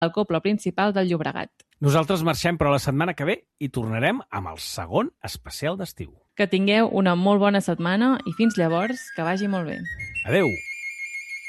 al Coble Principal del Llobregat. Nosaltres marxem, però la setmana que ve hi tornarem amb el segon especial d'estiu. Que tingueu una molt bona setmana i fins llavors, que vagi molt bé. Adeu!